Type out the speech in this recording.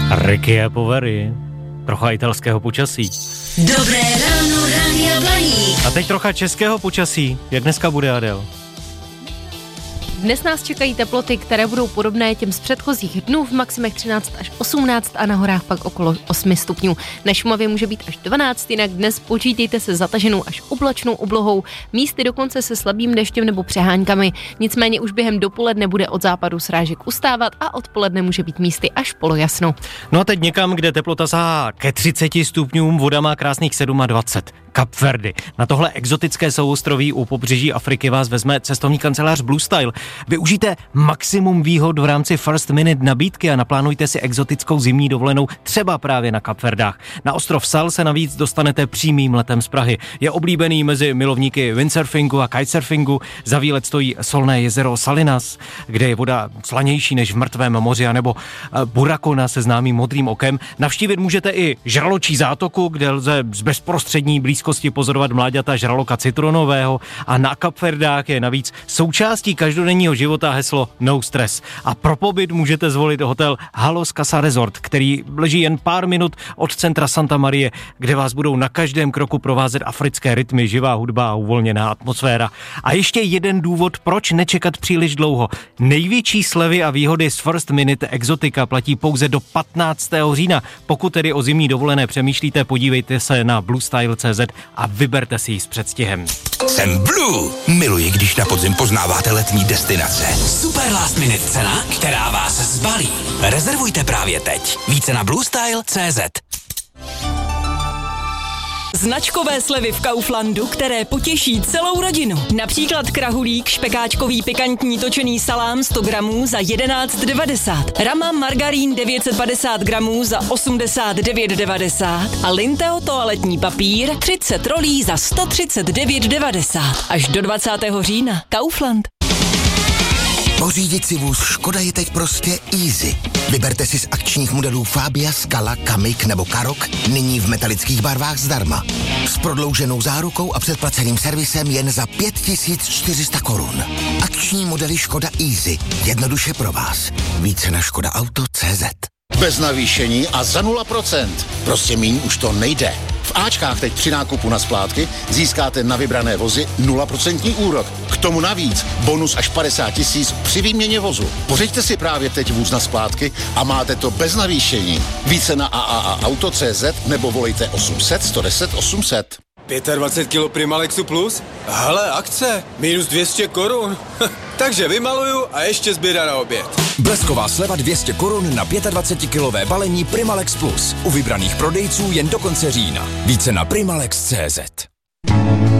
Ricky a Poveri, trocha italského počasí. Dobré ráno, Rádia Blaník. A teď trocha českého počasí. Jak dneska bude, Adel? Dnes nás čekají teploty, které budou podobné těm z předchozích dnů, v maximech 13 až 18 a na horách pak okolo 8 stupňů. Na Šumavě může být až 12, jinak dnes počítejte se zataženou až oblačnou oblohou, místy dokonce se slabým deštěm nebo přeháňkami. Nicméně už během dopoledne bude od západu srážek ustávat a odpoledne může být místy až polojasno. No a teď někam, kde teplota sahá ke 30 stupňům, voda má krásných 27. Kapverdy. Na tohle exotické souostroví u pobřeží Afriky vás vezme cestovní kancelář Blue Style. Využijte maximum výhod v rámci First Minute nabídky a naplánujte si exotickou zimní dovolenou třeba právě na Kapverdách. Na ostrov Sal se navíc dostanete přímým letem z Prahy. Je oblíbený mezi milovníky windsurfingu a kitesurfingu. Za výlet stojí solné jezero Salinas, kde je voda slanější než v mrtvém moři, anebo Burrakona se známým modrým okem. Navštívit můžete i Žraločí zátoku, kde lze z bezprostřední blízkosti pozorovat mláďata žraloka citronového, a na Kapverdách je navíc součástí každodenního života heslo No Stress. A pro pobyt můžete zvolit hotel Halos Casa Resort, který leží jen pár minut od centra Santa Marie, kde vás budou na každém kroku provázet africké rytmy, živá hudba a uvolněná atmosféra. A ještě jeden důvod, proč nečekat příliš dlouho. Největší slevy a výhody z First Minute Exotika platí pouze do 15. října. Pokud tedy o zimní dovolené přemýšlíte, podívejte se na bluestyle.cz a vyberte si ji s předstihem. Jsem Blue. Miluji, když na podzim poznáváte letní destinace. Super last minute cena, která vás zbalí. Rezervujte právě teď. Více na bluestyle.cz. Značkové slevy v Kauflandu, které potěší celou rodinu. Například krahulík, špekáčkový pikantní točený salám 100 gramů za 11,90. Rama margarín 950 gramů za 89,90. A Linteo toaletní papír 30 rolí za 139,90. Až do 20. října. Kaufland. Pořídit si vůz Škoda je teď prostě easy. Vyberte si z akčních modelů Fabia, Scala, Kamiq nebo Karoq, nyní v metalických barvách zdarma. S prodlouženou zárukou a předplaceným servisem jen za 5400 korun. Akční modely Škoda Easy. Jednoduše pro vás. Více na škodaauto.cz. Bez navýšení a za 0%. Prostě míň už to nejde. V Ačkách teď při nákupu na splátky získáte na vybrané vozy 0% úrok. K tomu navíc bonus až 50 000 při výměně vozu. Pořiďte si právě teď vůz na splátky a máte to bez navýšení. Více na AAAauto.cz nebo volejte 800 110 800. 25 kg Primalexu Plus? Hele, akce, minus 200 korun. Takže vymaluju a ještě zběda na oběd. Blesková sleva 200 korun na 25-kilové balení Primalex Plus. U vybraných prodejců jen do konce října. Více na Primalex.cz.